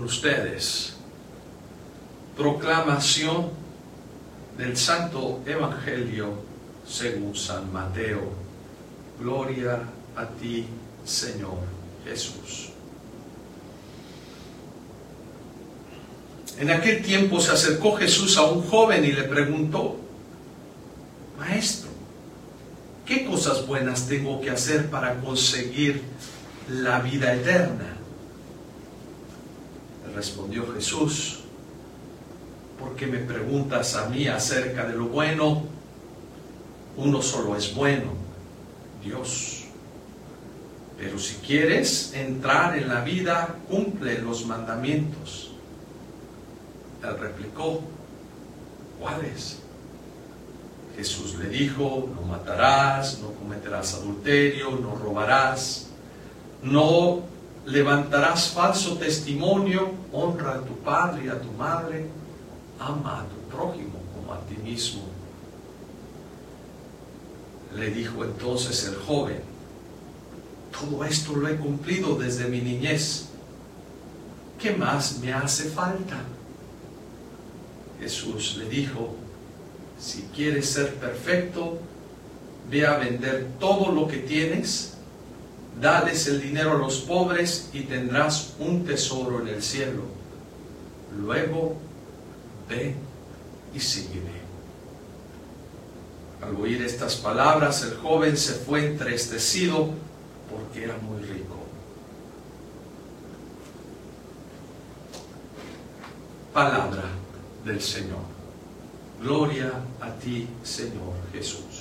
con ustedes. Proclamación del Santo Evangelio según San Mateo. Gloria a ti, Señor Jesús. En aquel tiempo se acercó Jesús a un joven y le preguntó: Maestro, ¿qué cosas buenas tengo que hacer para conseguir la vida eterna? Le respondió Jesús: ¿por qué me preguntas a mí acerca de lo bueno? Uno solo es bueno, Dios. Pero si quieres entrar en la vida, cumple los mandamientos. Él replicó: ¿cuáles? Jesús le dijo: no matarás, no cometerás adulterio, no robarás, no levantarás falso testimonio, honra a tu padre y a tu madre, ama a tu prójimo como a ti mismo. Le dijo entonces el joven: todo esto lo he cumplido desde mi niñez. ¿Qué más me hace falta? Jesús le dijo: si quieres ser perfecto, ve a vender todo lo que tienes, dales el dinero a los pobres y tendrás un tesoro en el cielo. Luego, ve y sígueme. Al oír estas palabras, el joven se fue entristecido porque era muy rico. Palabra del Señor. Gloria a ti, Señor Jesús.